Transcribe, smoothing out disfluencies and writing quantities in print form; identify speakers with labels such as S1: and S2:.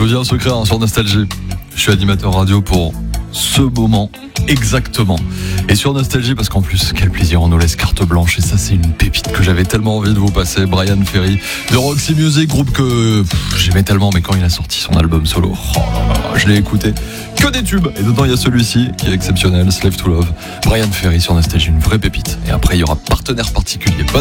S1: vous dis un secret sur Nostalgie. Je suis animateur radio pour ce moment exactement. Et sur Nostalgie, parce qu'en plus, quel plaisir, on nous laisse carte blanche. Et ça, c'est une pépite que j'avais tellement envie de vous passer. Brian Ferry de Roxy Music, groupe que j'aimais tellement, mais quand il a sorti son album solo, je l'ai écouté. Que des tubes. Et dedans, il y a celui-ci qui est exceptionnel, Slave to Love. Brian Ferry sur Nostalgie, une vraie pépite. Et après, il y aura partenaire particulier.